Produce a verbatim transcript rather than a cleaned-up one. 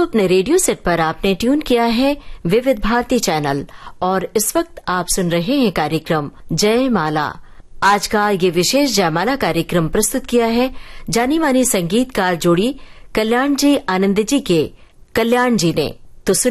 अपने radio set पर आपने ट्यून किया है विविध भारती चैनल और इस वक्त आप सुन रहे हैं कार्यक्रम जय माला। आज का ये विशेष जयमाला कार्यक्रम प्रस्तुत किया है जानी मानी संगीतकार जोड़ी कल्याण जी आनंद जी के कल्याण जी ने। तो